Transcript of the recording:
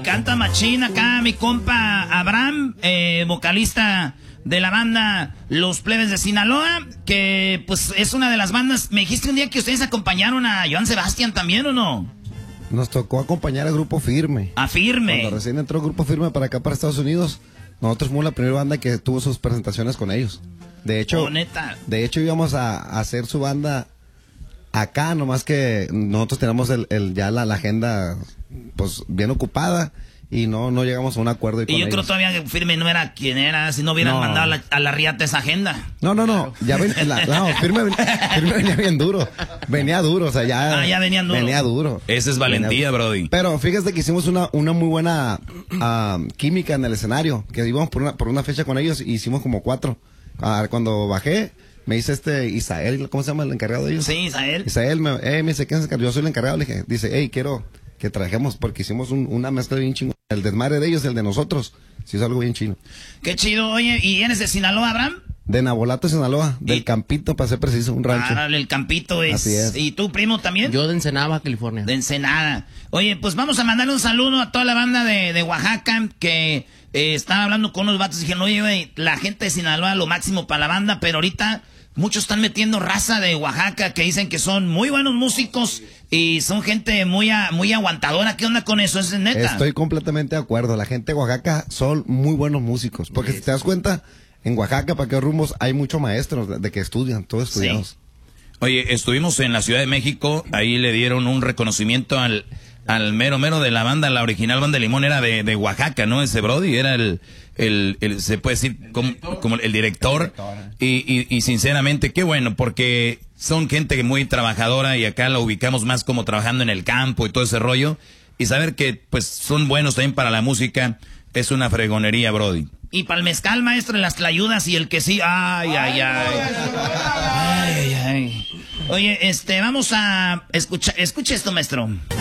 Canta machín acá mi compa Abraham, vocalista de la banda Los Plebes de Sinaloa, que pues es una de las bandas. Me dijiste un día que ustedes acompañaron a Joan Sebastián también, ¿o no? Nos tocó acompañar al Grupo Firme. A Firme. Cuando recién entró el Grupo Firme para acá, para Estados Unidos, nosotros fuimos la primera banda que tuvo sus presentaciones con ellos. De hecho, neta. De hecho íbamos a hacer su banda acá, nomás que nosotros teníamos ya la agenda pues bien ocupada y no llegamos a un acuerdo. Y yo creo todavía que Firme no era quien era, si no hubieran mandado a la riata esa agenda. No. Ya Firme venía bien duro. Venía duro, o sea, ya venían duro. Venía duro. Esa es valentía, brody. Pero fíjate que hicimos una muy buena química en el escenario, que íbamos por una fecha con ellos y hicimos como 4. Cuando bajé, me dice Isael, ¿cómo se llama el encargado de ellos? Sí, Isael. Isael me dice, ¿quién es el encargado? Yo soy el encargado. Le dije, dice, quiero que trajemos, porque hicimos una mezcla bien chingona. El desmadre de ellos, el de nosotros, sí es algo bien chino. Qué chido. Oye, ¿y eres de Sinaloa, Abraham? De Nabolato, Sinaloa, del Campito, para ser preciso, un rancho. El Campito es. Así es. ¿Y tú, primo, también? Yo de Ensenada, California. De Ensenada. Oye, pues vamos a mandarle un saludo a toda la banda de Oaxaca, que estaba hablando con unos vatos y dijeron, oye, güey, la gente de Sinaloa lo máximo para la banda, pero ahorita muchos están metiendo raza de Oaxaca que dicen que son muy buenos músicos y son gente muy aguantadora. ¿Qué onda con eso? ¿Es neta? Estoy completamente de acuerdo. La gente de Oaxaca son muy buenos músicos. Porque si te das cuenta, en Oaxaca, para qué rumbos, hay muchos maestros de que estudian, todos estudiados. Sí. Oye, estuvimos en la Ciudad de México, ahí le dieron un reconocimiento al mero de la banda, la original banda de Limón era de Oaxaca, ¿no? Ese brody era el se puede decir como el director. Y sinceramente, qué bueno, porque son gente muy trabajadora y acá la ubicamos más como trabajando en el campo y todo ese rollo. Y saber que pues son buenos también para la música es una fregonería, brody. Y para el mezcal, maestro, en las tlayudas y el que sí. Ay. Oye, vamos a escucha esto, maestro.